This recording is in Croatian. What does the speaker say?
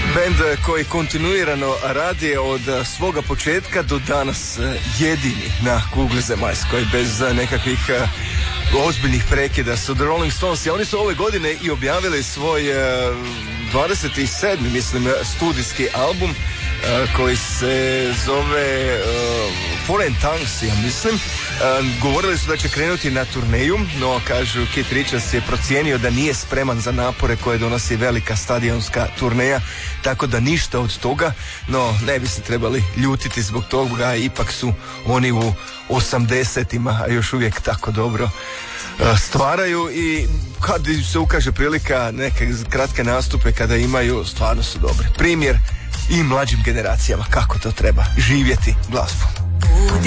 Bend koji kontinuirano radi od svoga početka do danas jedini na kugli zemaljskoj bez nekakvih ozbiljnih prekida su The Rolling Stones. I oni su ove godine i objavili svoj 27. mislim studijski album koji se zove Foreign Tongues, ja mislim. Govorili su da će krenuti na turneju, no kažu Keith Richards je procijenio da nije spreman za napore koje donosi velika stadionska turneja, tako da ništa od toga, no ne bi se trebali ljutiti zbog toga, ipak su oni u 80-ima, a još uvijek tako dobro stvaraju i kad se ukaže prilika neke kratke nastupe kada imaju, stvarno su dobri. Primjer i mlađim generacijama kako to treba živjeti glazbu.